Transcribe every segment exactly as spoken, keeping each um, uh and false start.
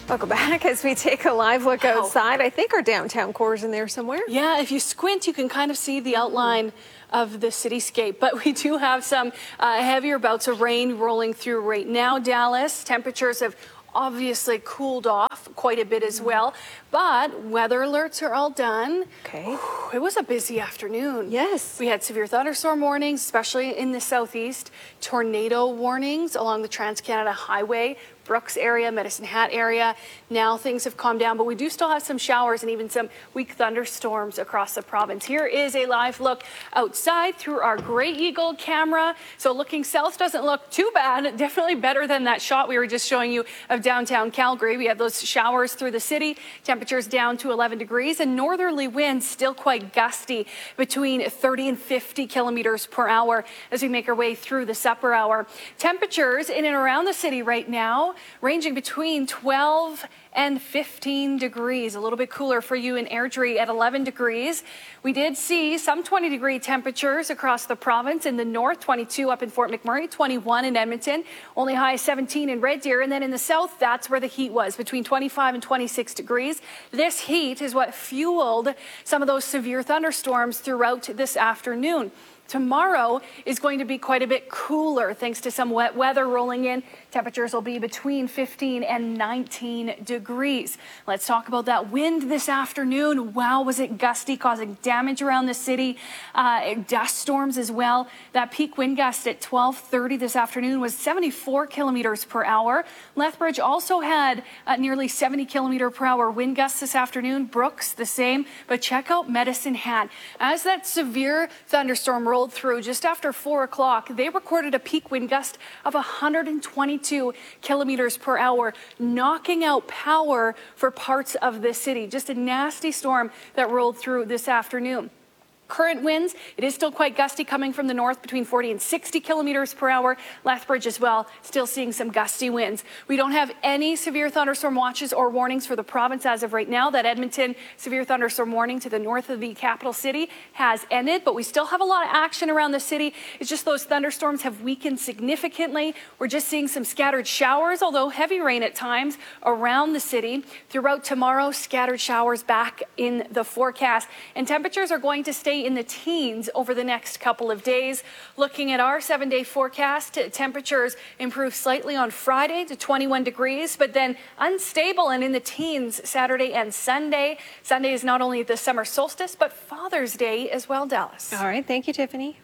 Welcome back as we take a live look wow. outside. I think our downtown core is in there somewhere. Yeah, if you squint, you can kind of see the outline of the cityscape. But we do have some uh, heavier bouts of rain rolling through right now. Dallas, temperatures have obviously cooled off quite a bit as well, but weather alerts are all done. Okay. It was a busy afternoon. Yes. We had severe thunderstorm warnings, especially in the southeast, tornado warnings along the Trans-Canada Highway, Brooks area, Medicine Hat area. Now things have calmed down, but we do still have some showers and even some weak thunderstorms across the province. Here is a live look outside through our Grey Eagle camera. So looking south doesn't look too bad. Definitely better than that shot we were just showing you of downtown Calgary. We have those showers through the city, temperatures down to eleven degrees, and northerly winds still quite gusty between thirty and fifty kilometers per hour as we make our way through the supper hour. Temperatures in and around the city right now ranging between twelve and fifteen degrees, a little bit cooler for you in Airdrie at eleven degrees. We did see some twenty degree temperatures across the province. In the north, twenty-two up in Fort McMurray, twenty-one in Edmonton, only high seventeen in Red Deer. And then in the south, that's where the heat was, between twenty-five and twenty-six degrees. This heat is what fueled some of those severe thunderstorms throughout this afternoon. Tomorrow is going to be quite a bit cooler thanks to some wet weather rolling in. Temperatures will be between fifteen and nineteen degrees. Let's talk about that wind this afternoon. Wow, was it gusty, causing damage around the city. Uh, dust storms as well. That peak wind gust at twelve thirty this afternoon was seventy-four kilometers per hour. Lethbridge also had uh, nearly seventy kilometer per hour wind gusts this afternoon. Brooks, the same. But check out Medicine Hat. As that severe thunderstorm rolled through just after four o'clock, they recorded a peak wind gust of one hundred twenty-two kilometers per hour, knocking out power for parts of the city. Just a nasty storm that rolled through this afternoon. Current winds, it is still quite gusty coming from the north between forty and sixty kilometers per hour. Lethbridge as well, still seeing some gusty winds. We don't have any severe thunderstorm watches or warnings for the province as of right now. That Edmonton severe thunderstorm warning to the north of the capital city has ended, but we still have a lot of action around the city. It's just those thunderstorms have weakened significantly. We're just seeing some scattered showers, although heavy rain at times around the city. Throughout tomorrow, scattered showers back in the forecast, and temperatures are going to stay in the teens over the next couple of days. Looking at our seven-day forecast, temperatures improve slightly on Friday to twenty-one degrees, but then unstable and in the teens Saturday and Sunday. Sunday is not only the summer solstice, but Father's Day as well, Dallas. All right. Thank you, Tiffany.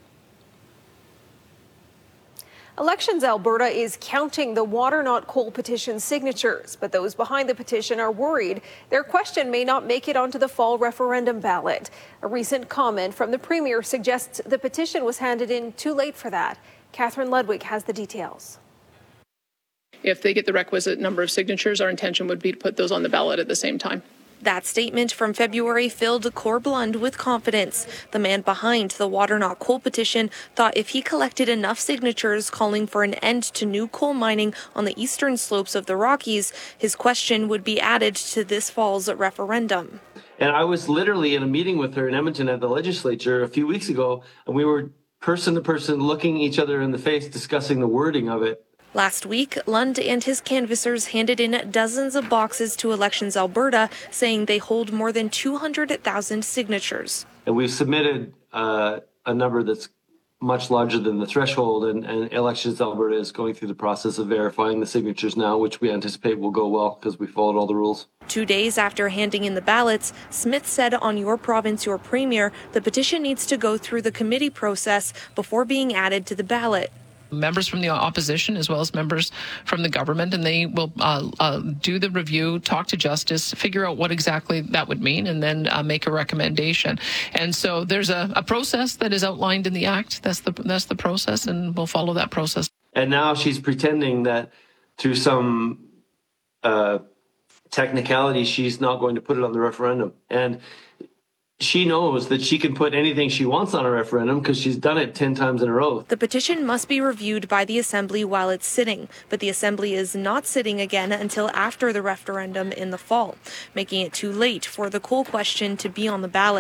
Elections Alberta is counting the Water Not Coal petition signatures, but those behind the petition are worried their question may not make it onto the fall referendum ballot. A recent comment from the Premier suggests the petition was handed in too late for that. Catherine Ludwig has the details. If they get the requisite number of signatures, our intention would be to put those on the ballot at the same time. That statement from February filled Corblund with confidence. The man behind the Water Not Coal petition thought if he collected enough signatures calling for an end to new coal mining on the eastern slopes of the Rockies, his question would be added to this fall's referendum. And I was literally in a meeting with her in Edmonton at the legislature a few weeks ago, and we were person to person looking each other in the face, discussing the wording of it. Last week, Lund and his canvassers handed in dozens of boxes to Elections Alberta, saying they hold more than two hundred thousand signatures. And we've submitted uh, a number that's much larger than the threshold, and, and Elections Alberta is going through the process of verifying the signatures now, which we anticipate will go well because we followed all the rules. Two days after handing in the ballots, Smith said on Your Province, Your Premier, the petition needs to go through the committee process before being added to the ballot. Members from the opposition as well as members from the government, and they will uh, uh, do the review, talk to Justice, figure out what exactly that would mean, and then uh, make a recommendation. And so there's a, a process that is outlined in the Act. That's the that's the process, and we'll follow that process. And now she's pretending that through some uh, technicality, she's not going to put it on the referendum. And she knows that she can put anything she wants on a referendum because she's done it ten times in a row. The petition must be reviewed by the Assembly while it's sitting, but the Assembly is not sitting again until after the referendum in the fall, making it too late for the coal question to be on the ballot.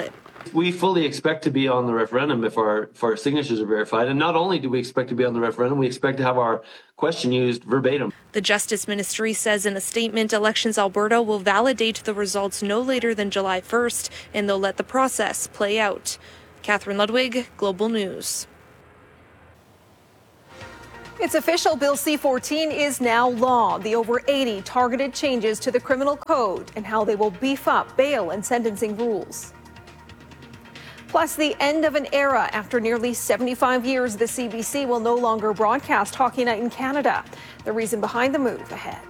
we fully expect to be on the referendum if our, if our signatures are verified. And not only do we expect to be on the referendum, we expect to have our question used verbatim. The Justice Ministry says in a statement, Elections Alberta will validate the results no later than July first, and they'll let the process play out. Catherine Ludwig, Global News. It's official, Bill C fourteen is now law. The over eighty targeted changes to the criminal code and how they will beef up bail and sentencing rules. Plus, the end of an era. After nearly seventy-five years, the C B C will no longer broadcast Hockey Night in Canada. The reason behind the move ahead.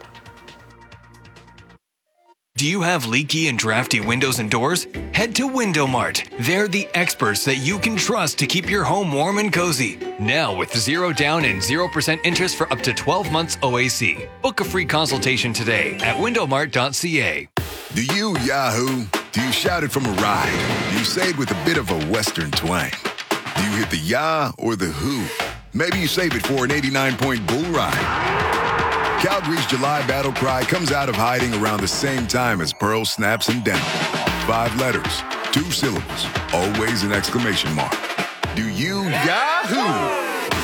Do you have leaky and drafty windows and doors? Head to Window Mart. They're the experts that you can trust to keep your home warm and cozy. Now with zero down and zero percent interest for up to twelve months O A C. Book a free consultation today at window mart dot c a. Do you Yahoo? Do you shout it from a ride? Do you say it with a bit of a Western twang? Do you hit the Yah or the Who? Maybe you save it for an eighty-nine point bull ride. Calgary's July battle cry comes out of hiding around the same time as Pearl snaps and down. Five letters, two syllables, always an exclamation mark. Do you Yahoo?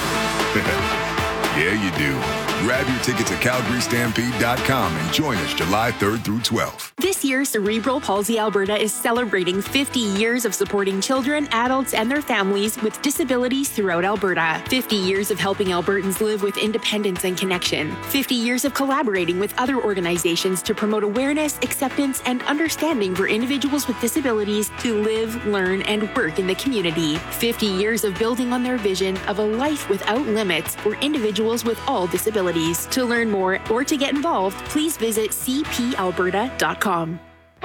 Yeah, you do. Grab your tickets at calgary stampede dot com and join us July third through twelfth. This year, Cerebral Palsy Alberta is celebrating fifty years of supporting children, adults, and their families with disabilities throughout Alberta. fifty years of helping Albertans live with independence and connection. fifty years of collaborating with other organizations to promote awareness, acceptance, and understanding for individuals with disabilities to live, learn, and work in the community. fifty years of building on their vision of a life without limits for individuals with all disabilities. To learn more or to get involved, please visit c p alberta dot com.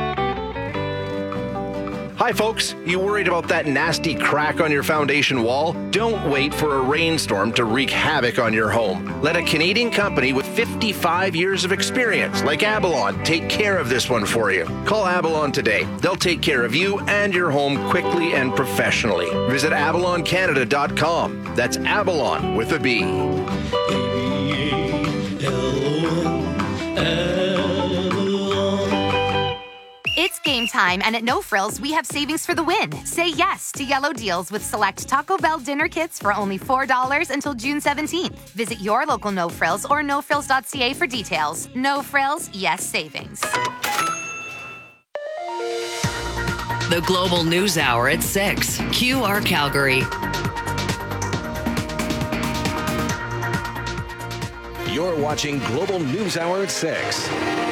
Hi folks, you worried about that nasty crack on your foundation wall? Don't wait for a rainstorm to wreak havoc on your home. Let a Canadian company with fifty-five years of experience, like Abalon, take care of this one for you. Call Abalon today. They'll take care of you and your home quickly and professionally. Visit abalon canada dot com. That's Abalon with a B. It's game time, and at No Frills, we have savings for the win. Say yes to yellow deals with select Taco Bell dinner kits for only four dollars until June seventeenth. Visit your local No Frills or no frills dot c a for details. No Frills, yes savings. The Global News Hour at six. Q R Calgary. You're watching Global News Hour at six.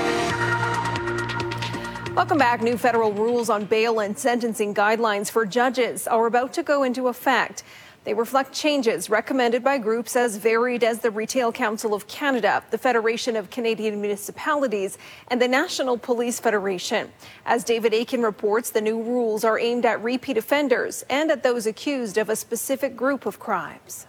Welcome back. New federal rules on bail and sentencing guidelines for judges are about to go into effect. They reflect changes recommended by groups as varied as the Retail Council of Canada, the Federation of Canadian Municipalities, and the National Police Federation. As David Akin reports, the new rules are aimed at repeat offenders and at those accused of a specific group of crimes.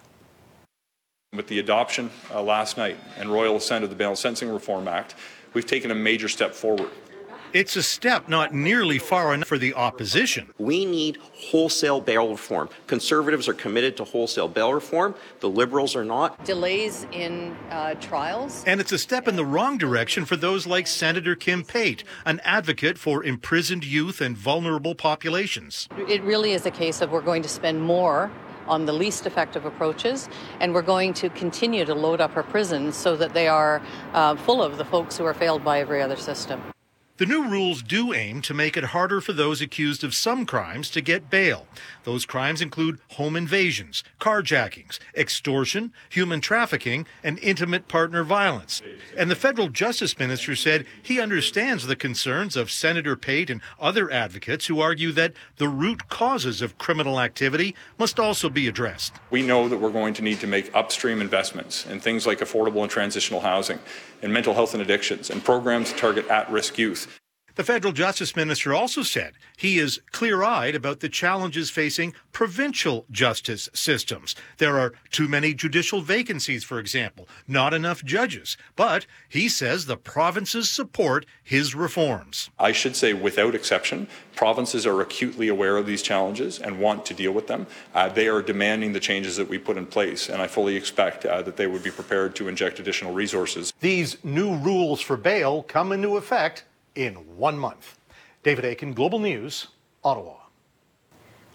With the adoption uh, last night and royal assent of the Bail and Sentencing Reform Act, we've taken a major step forward. It's a step not nearly far enough for the opposition. We need wholesale bail reform. Conservatives are committed to wholesale bail reform. The Liberals are not. Delays in uh, trials. And it's a step in the wrong direction for those like Senator Kim Pate, an advocate for imprisoned youth and vulnerable populations. It really is a case of we're going to spend more on the least effective approaches, and we're going to continue to load up our prisons so that they are uh, full of the folks who are failed by every other system. The new rules do aim to make it harder for those accused of some crimes to get bail. Those crimes include home invasions, carjackings, extortion, human trafficking, and intimate partner violence. And the federal justice minister said he understands the concerns of Senator Pate and other advocates who argue that the root causes of criminal activity must also be addressed. We know that we're going to need to make upstream investments in things like affordable and transitional housing, in mental health and addictions, and programs to target at-risk youth. The federal justice minister also said he is clear-eyed about the challenges facing provincial justice systems. There are too many judicial vacancies, for example, not enough judges. But he says the provinces support his reforms. I should say, without exception, provinces are acutely aware of these challenges and want to deal with them. Uh, they are demanding the changes that we put in place, and I fully expect uh, that they would be prepared to inject additional resources. These new rules for bail come into effect in one month. David Akin, Global News, Ottawa.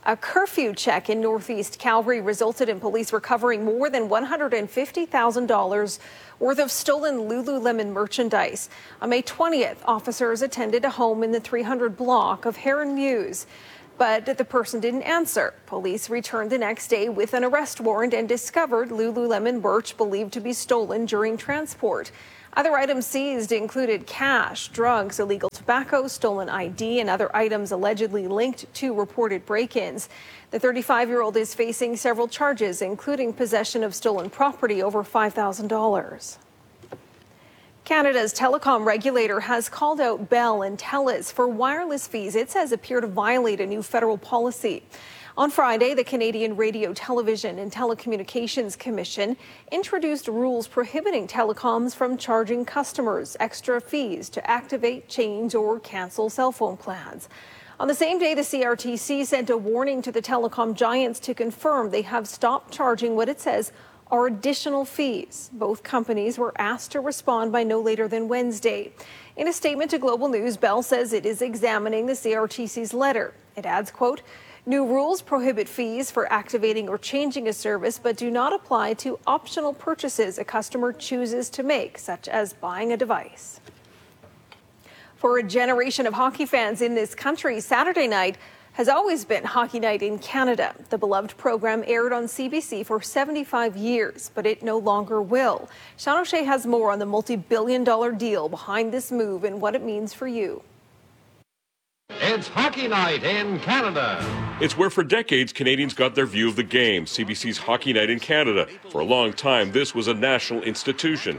A curfew check in Northeast Calgary resulted in police recovering more than one hundred fifty thousand dollars worth of stolen Lululemon merchandise. On May twentieth, officers attended a home in the three hundred block of Heron Mews, but the person didn't answer. Police returned the next day with an arrest warrant and discovered Lululemon merch believed to be stolen during transport. Other items seized included cash, drugs, illegal tobacco, stolen I D, and other items allegedly linked to reported break-ins. The thirty-five-year-old is facing several charges, including possession of stolen property over five thousand dollars. Canada's telecom regulator has called out Bell and Telus for wireless fees it says appear to violate a new federal policy. On Friday, the Canadian Radio, Television and Telecommunications Commission introduced rules prohibiting telecoms from charging customers extra fees to activate, change, or cancel cell phone plans. On the same day, the C R T C sent a warning to the telecom giants to confirm they have stopped charging what it says are additional fees. Both companies were asked to respond by no later than Wednesday. In a statement to Global News, Bell says it is examining the C R T C's letter. It adds, quote, "New rules prohibit fees for activating or changing a service, but do not apply to optional purchases a customer chooses to make, such as buying a device." For a generation of hockey fans in this country, Saturday night has always been Hockey Night in Canada. The beloved program aired on C B C for seventy-five years, but it no longer will. Sean O'Shea has more on the multi-billion dollar deal behind this move and what it means for you. It's Hockey Night in Canada. It's where for decades Canadians got their view of the game, C B C's Hockey Night in Canada. For a long time, this was a national institution.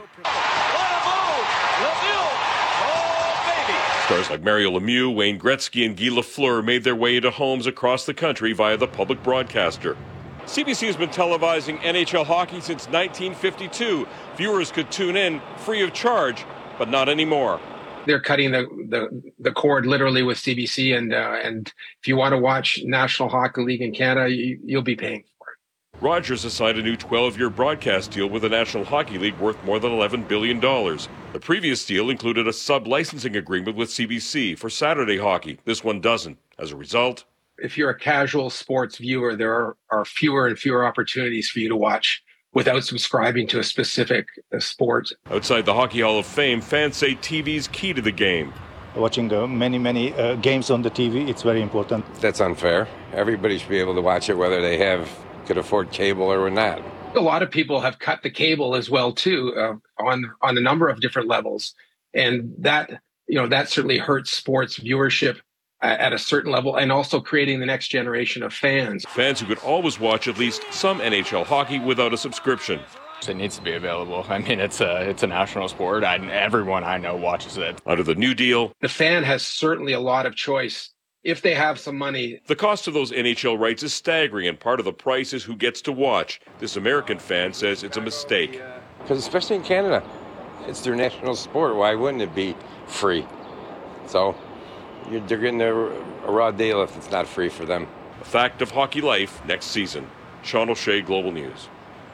Stars like Mario Lemieux, Wayne Gretzky, and Guy Lafleur made their way into homes across the country via the public broadcaster. C B C has been televising N H L hockey since nineteen fifty-two. Viewers could tune in free of charge, but not anymore. They're cutting the, the, the cord literally with C B C, and uh, and if you want to watch National Hockey League in Canada, you, you'll be paying for it. Rogers has signed a new twelve-year broadcast deal with the National Hockey League worth more than eleven billion dollars. The previous deal included a sub-licensing agreement with C B C for Saturday hockey. This one doesn't. As a result, if you're a casual sports viewer, there are, are fewer and fewer opportunities for you to watch without subscribing to a specific uh, sport. Outside the Hockey Hall of Fame, fans say T V's key to the game. Watching uh, many, many uh, games on the T V, it's very important. That's unfair. Everybody should be able to watch it, whether they have could afford cable or not. A lot of people have cut the cable as well too, uh, on on a number of different levels, and that you know that certainly hurts sports viewership at a certain level, and also creating the next generation of fans. Fans who could always watch at least some N H L hockey without a subscription. It needs to be available. I mean, it's a it's a national sport. I, everyone I know watches it. Under the new deal, the fan has certainly a lot of choice if they have some money. The cost of those N H L rights is staggering, and part of the price is who gets to watch. This American fan says it's a mistake. Because especially in Canada, it's their national sport. Why wouldn't it be free? So you're, they're getting a, a raw deal if it's not free for them. A fact of hockey life next season. Sean O'Shea, Global News.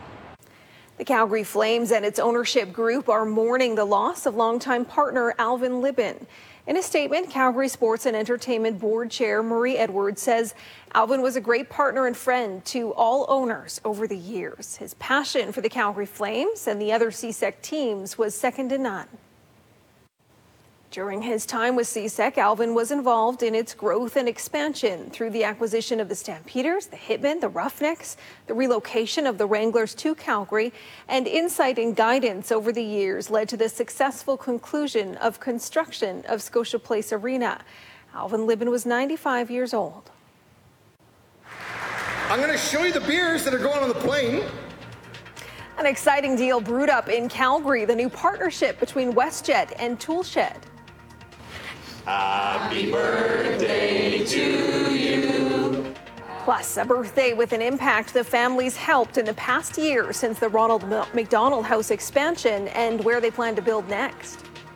The Calgary Flames and its ownership group are mourning the loss of longtime partner Alvin Libin. In a statement, Calgary Sports and Entertainment Board Chair Murray Edwards says Alvin was a great partner and friend to all owners over the years. His passion for the Calgary Flames and the other C S E C teams was second to none. During his time with C S E C, Alvin was involved in its growth and expansion through the acquisition of the Stampeders, the Hitmen, the Roughnecks, the relocation of the Wranglers to Calgary, and insight and guidance over the years led to the successful conclusion of construction of Scotia Place Arena. Alvin Libin was ninety-five years old. I'm going to show you the beers that are going on the plane. An exciting deal brewed up in Calgary, the new partnership between WestJet and Toolshed. Happy birthday to you. Plus, a birthday with an impact the families helped in the past year since the Ronald McDonald House expansion and where they plan to build next.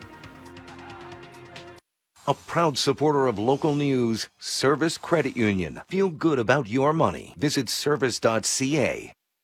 A proud supporter of local news, Service Credit Union. Feel good about your money. Visit service dot c a.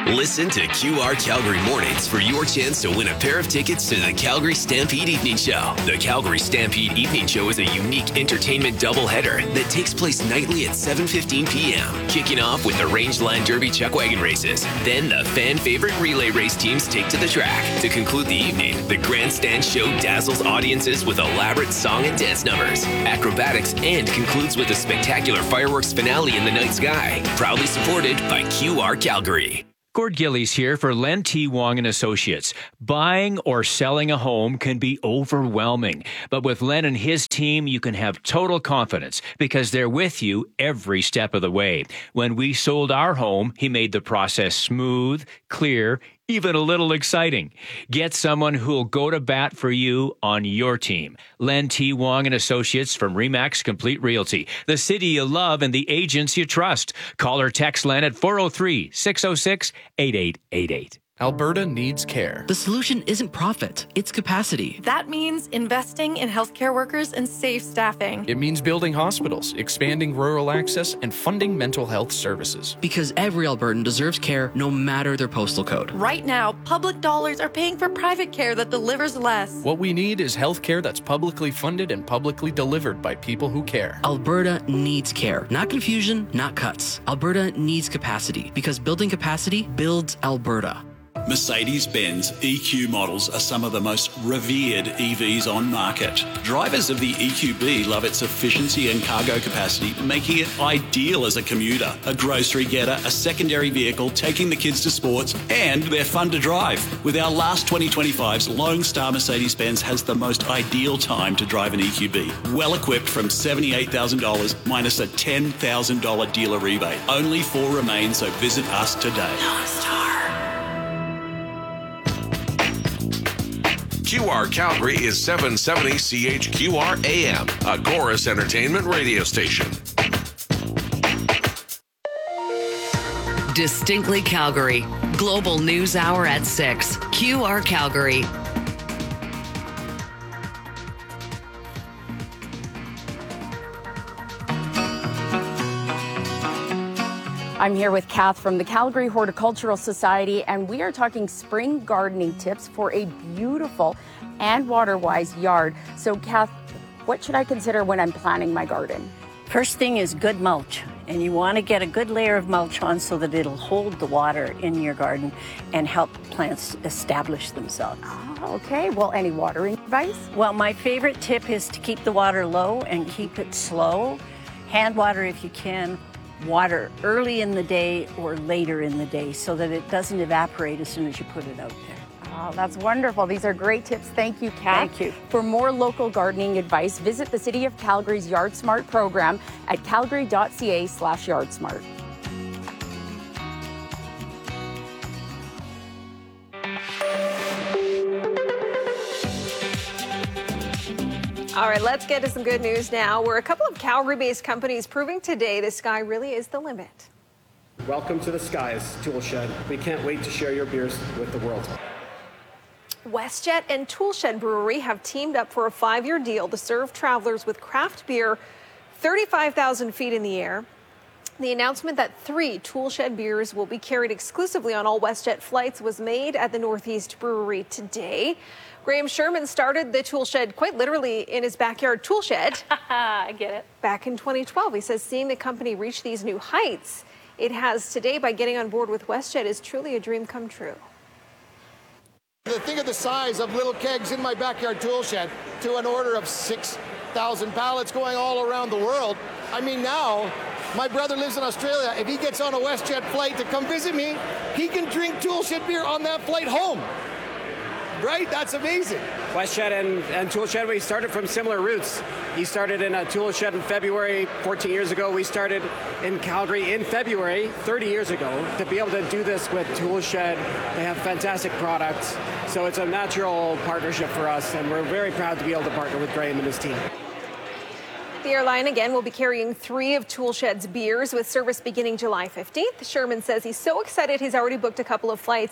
Listen to Q R Calgary Mornings for your chance to win a pair of tickets to the Calgary Stampede Evening Show. The Calgary Stampede Evening Show is a unique entertainment doubleheader that takes place nightly at seven fifteen p.m., kicking off with the Rangeland Derby Chuck Wagon races. Then the fan favorite relay race teams take to the track. To conclude the evening, the Grandstand Show dazzles audiences with elaborate song and dance numbers, acrobatics, and concludes with a spectacular fireworks finale in the night sky. Proudly supported by Q R Calgary. Gord Gillies here for Len T. Wong and Associates. Buying or selling a home can be overwhelming, but with Len and his team, you can have total confidence because they're with you every step of the way. When we sold our home, he made the process smooth, clear, even a little exciting. Get someone who'll go to bat for you on your team. Len T. Wong and Associates from Remax Complete Realty. The city you love and the agents you trust. Call or text Len at four oh three, six oh six, eight eight eight eight. Alberta needs care. The solution isn't profit, it's capacity. That means investing in healthcare workers and safe staffing. It means building hospitals, expanding rural access, and funding mental health services. Because every Albertan deserves care no matter their postal code. Right now, public dollars are paying for private care that delivers less. What we need is healthcare that's publicly funded and publicly delivered by people who care. Alberta needs care. Not confusion, not cuts. Alberta needs capacity because building capacity builds Alberta. Mercedes-Benz E Q models are some of the most revered E Vs on market. Drivers of the E Q B love its efficiency and cargo capacity, making it ideal as a commuter, a grocery getter, a secondary vehicle, taking the kids to sports, and they're fun to drive. With our last twenty twenty-fives, Lone Star Mercedes-Benz has the most ideal time to drive an E Q B. Well equipped from seventy-eight thousand dollars minus a ten thousand dollars dealer rebate. Only four remain, so visit us today. Lone Star. Q R Calgary is seven seventy C H Q R A M, a Chorus Entertainment radio station. Distinctly Calgary. Global News Hour at six. Q R Calgary. I'm here with Kath from the Calgary Horticultural Society, and we are talking spring gardening tips for a beautiful and water-wise yard. So, Kath, what should I consider when I'm planting my garden? First thing is good mulch, and you want to get a good layer of mulch on so that it'll hold the water in your garden and help plants establish themselves. Oh, okay. Well, any watering advice? Well, my favorite tip is to keep the water low and keep it slow. Hand water if you can. Water early in the day or later in the day so that it doesn't evaporate as soon as you put it out there. Oh, that's wonderful. These are great tips. Thank you, Kath. Thank you. For more local gardening advice, visit the City of Calgary's Yard Smart program at calgary.ca slash yardsmart. All right, let's get to some good news now. Where a couple of Calgary-based companies proving today the sky really is the limit. Welcome to the skies, Toolshed. We can't wait to share your beers with the world. WestJet and Toolshed Brewery have teamed up for a five-year deal to serve travelers with craft beer thirty-five thousand feet in the air. The announcement that three Toolshed beers will be carried exclusively on all WestJet flights was made at the Northeast Brewery today. Graham Sherman started the Toolshed quite literally in his backyard toolshed. I get it. Back in twenty twelve, he says seeing the company reach these new heights it has today by getting on board with WestJet is truly a dream come true. Think of the size of little kegs in my backyard toolshed to an order of six thousand pallets going all around the world. I mean, now my brother lives in Australia. If he gets on a WestJet flight to come visit me, he can drink Toolshed beer on that flight home. Right? That's amazing. WestJet and, and Toolshed, we started from similar roots. He started in a Toolshed in February fourteen years ago. We started in Calgary in February thirty years ago. To be able to do this with Toolshed, they have fantastic products. So it's a natural partnership for us, and we're very proud to be able to partner with Graham and his team. The airline again will be carrying three of Toolshed's beers with service beginning July fifteenth. Sherman says he's so excited he's already booked a couple of flights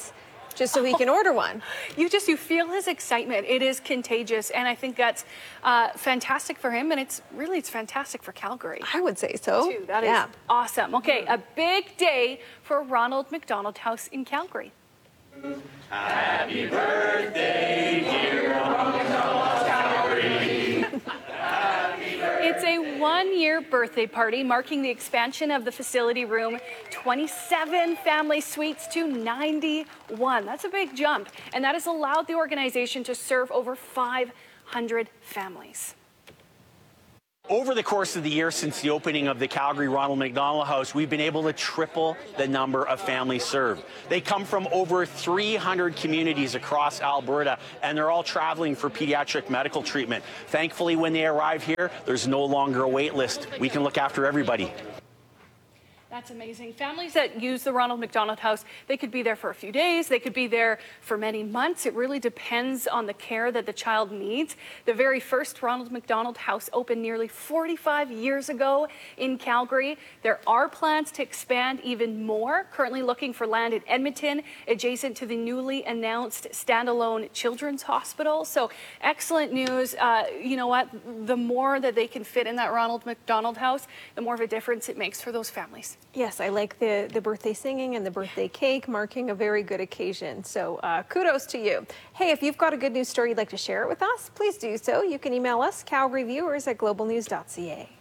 just so he can order one. You just, you feel his excitement. It is contagious, and I think that's uh, fantastic for him, and it's really, it's fantastic for Calgary. I would say so. Too. That yeah. is awesome. Okay, a big day for Ronald McDonald House in Calgary. Happy birthday, dear Ronald McDonald, Calgary. It's a one-year birthday party marking the expansion of the facility room, twenty-seven family suites to ninety-one. That's a big jump, and that has allowed the organization to serve over five hundred families. Over the course of the year since the opening of the Calgary Ronald McDonald House, we've been able to triple the number of families served. They come from over three hundred communities across Alberta, and they're all traveling for pediatric medical treatment. Thankfully, when they arrive here, there's no longer a wait list. We can look after everybody. That's amazing. Families that use the Ronald McDonald House, they could be there for a few days, they could be there for many months. It really depends on the care that the child needs. The very first Ronald McDonald House opened nearly forty-five years ago in Calgary. There are plans to expand even more, currently looking for land in Edmonton, adjacent to the newly announced standalone children's hospital. So excellent news. Uh, you know what? The more that they can fit in that Ronald McDonald House, the more of a difference it makes for those families. Yes, I like the, the birthday singing and the birthday cake, marking a very good occasion. So uh, kudos to you. Hey, if you've got a good news story you'd like to share it with us, please do so. You can email us, Calgary Viewers at global news dot c a.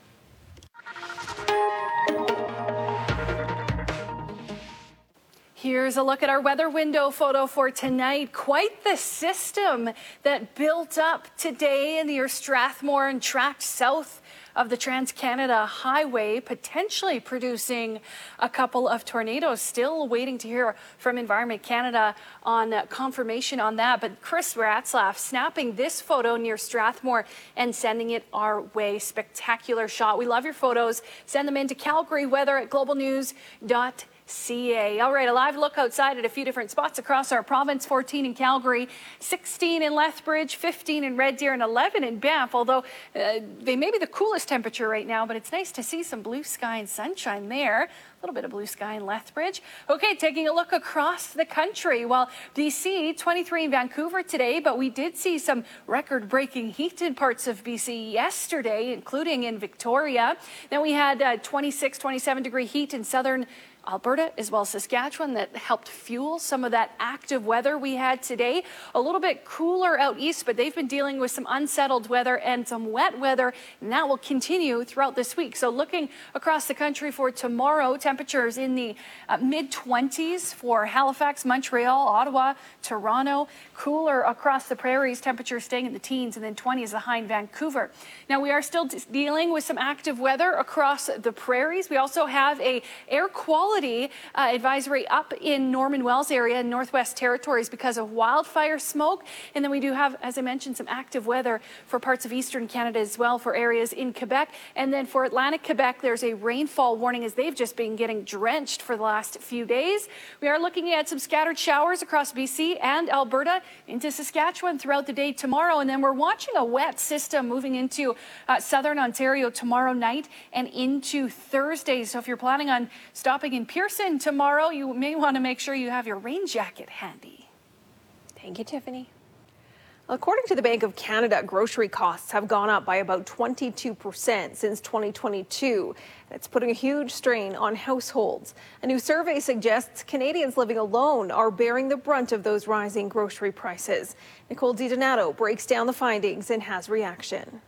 Here's a look at our weather window photo for tonight. Quite the system that built up today near Strathmore and tracked south of the Trans-Canada Highway, potentially producing a couple of tornadoes. Still waiting to hear from Environment Canada on uh, confirmation on that. But Chris Ratzlaff snapping this photo near Strathmore and sending it our way. Spectacular shot. We love your photos. Send them in to Calgary Weather at global news dot c a. All right, a live look outside at a few different spots across our province. fourteen in Calgary, sixteen in Lethbridge, fifteen in Red Deer, and eleven in Banff, although uh, they may be the coolest temperature right now, but it's nice to see some blue sky and sunshine there. A little bit of blue sky in Lethbridge. Okay, taking a look across the country. Well, B C, twenty-three in Vancouver today, but we did see some record-breaking heat in parts of B C yesterday, including in Victoria. Then we had uh, twenty-six, twenty-seven degree heat in southern Alberta as well as Saskatchewan that helped fuel some of that active weather we had today. A little bit cooler out east, but they've been dealing with some unsettled weather and some wet weather, and that will continue throughout this week. So looking across the country for tomorrow, temperatures in the uh, mid twenties for Halifax, Montreal, Ottawa, Toronto. Cooler across the prairies, temperatures staying in the teens, and then twenty is the high in Vancouver. Now we are still dealing with some active weather across the prairies. We also have a air quality Uh, advisory up in Norman Wells area and Northwest Territories because of wildfire smoke. And then we do have, as I mentioned, some active weather for parts of eastern Canada as well for areas in Quebec. And then for Atlantic Quebec, there's a rainfall warning as they've just been getting drenched for the last few days. We are looking at some scattered showers across B C and Alberta into Saskatchewan throughout the day tomorrow. And then we're watching a wet system moving into uh, southern Ontario tomorrow night and into Thursday. So if you're planning on stopping in Pearson tomorrow, you may want to make sure you have your rain jacket handy. Thank you, Tiffany. According to the Bank of Canada, grocery costs have gone up by about twenty-two percent since twenty twenty-two. That's putting a huge strain on households. A new survey suggests Canadians living alone are bearing the brunt of those rising grocery prices. Nicole DiDonato breaks down the findings and has reaction.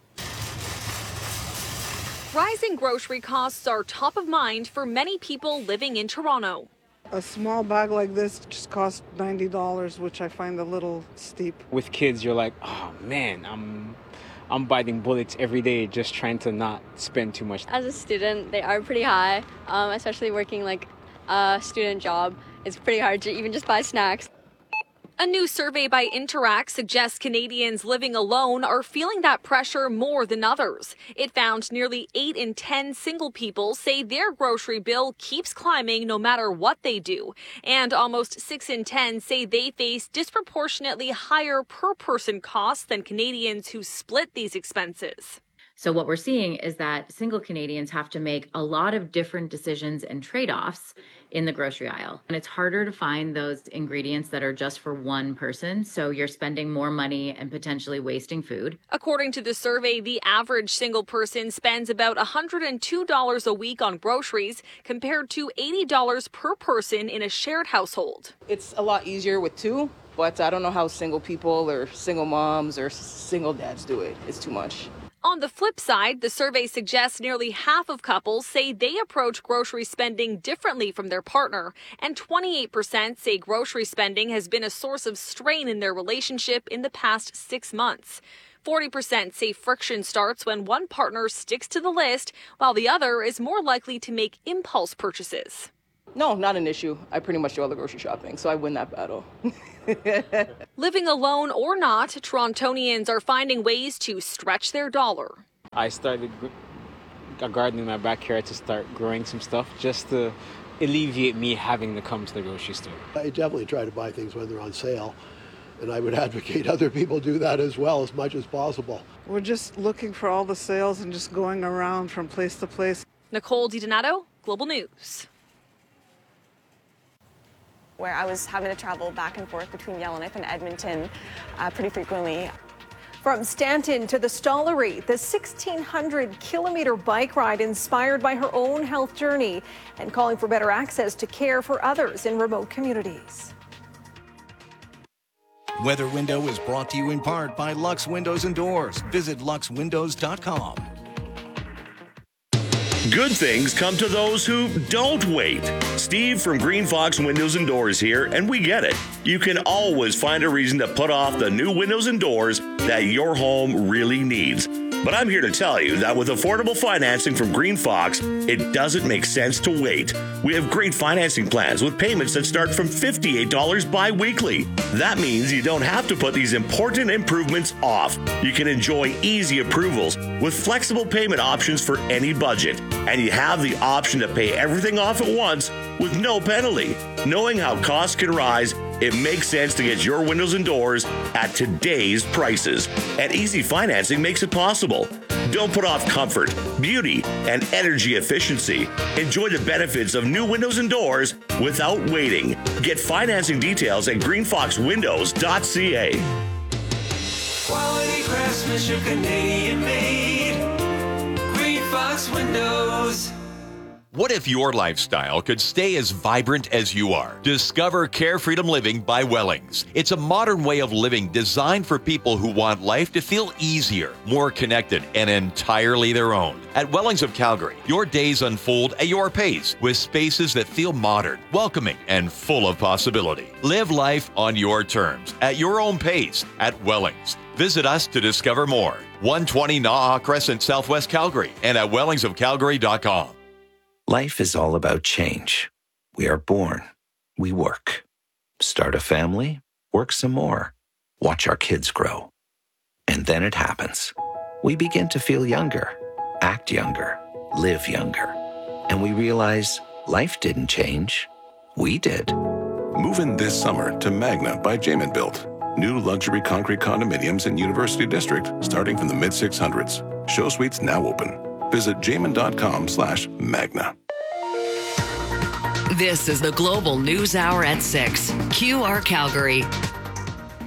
Rising grocery costs are top of mind for many people living in Toronto. A small bag like this just costs ninety dollars, which I find a little steep. With kids, you're like, oh man, I'm I'm biting bullets every day just trying to not spend too much. As a student, they are pretty high, um, especially working like a student job. It's pretty hard to even just buy snacks. A new survey by Interact suggests Canadians living alone are feeling that pressure more than others. It found nearly eight in ten single people say their grocery bill keeps climbing no matter what they do. And almost six in ten say they face disproportionately higher per person costs than Canadians who split these expenses. So what we're seeing is that single Canadians have to make a lot of different decisions and trade-offs in the grocery aisle. And it's harder to find those ingredients that are just for one person. So you're spending more money and potentially wasting food. According to the survey, the average single person spends about one hundred two dollars a week on groceries compared to eighty dollars per person in a shared household. It's a lot easier with two, but I don't know how single people or single moms or single dads do it. It's too much. On the flip side, the survey suggests nearly half of couples say they approach grocery spending differently from their partner, and twenty-eight percent say grocery spending has been a source of strain in their relationship in the past six months. forty percent say friction starts when one partner sticks to the list, while the other is more likely to make impulse purchases. No, not an issue. I pretty much do all the grocery shopping, so I win that battle. Living alone or not, Torontonians are finding ways to stretch their dollar. I started a garden in my backyard to start growing some stuff just to alleviate me having to come to the grocery store. I definitely try to buy things when they're on sale, and I would advocate other people do that as well as much as possible. We're just looking for all the sales and just going around from place to place. Nicole DiDonato, Global News. Where I was having to travel back and forth between Yellowknife and Edmonton uh, pretty frequently. From Stanton to the Stollery, the sixteen hundred kilometer bike ride inspired by her own health journey and calling for better access to care for others in remote communities. Weather Window is brought to you in part by Lux Windows and Doors. Visit lux windows dot com. Good things come to those who don't wait. Steve from Green Fox Windows and Doors here, and we get it. You can always find a reason to put off the new windows and doors that your home really needs. But I'm here to tell you that with affordable financing from Green Fox, it doesn't make sense to wait. We have great financing plans with payments that start from fifty-eight dollars bi-weekly. That means you don't have to put these important improvements off. You can enjoy easy approvals with flexible payment options for any budget. And you have the option to pay everything off at once with no penalty. Knowing how costs can rise, it makes sense to get your windows and doors at today's prices. And easy financing makes it possible. Don't put off comfort, beauty, and energy efficiency. Enjoy the benefits of new windows and doors without waiting. Get financing details at green fox windows dot c a. Quality craftsmanship, Canadian made. Green Fox Windows. What if your lifestyle could stay as vibrant as you are? Discover Care Freedom Living by Wellings. It's a modern way of living designed for people who want life to feel easier, more connected, and entirely their own. At Wellings of Calgary, your days unfold at your pace with spaces that feel modern, welcoming, and full of possibility. Live life on your terms, at your own pace, at Wellings. Visit us to discover more. one twenty Naha Crescent, Southwest Calgary, and at wellings of calgary dot com. Life is all about change. We are born, we work, start a family, work some more, watch our kids grow. And then it happens. We begin to feel younger, act younger, live younger. And we realize life didn't change. We did. Move in this summer to Magna by Jamin Built. New luxury concrete condominiums in University District starting from the mid six hundreds. Show suites now open. Visit jamin dot com slash magna. This is the Global News Hour at six. Q R Calgary.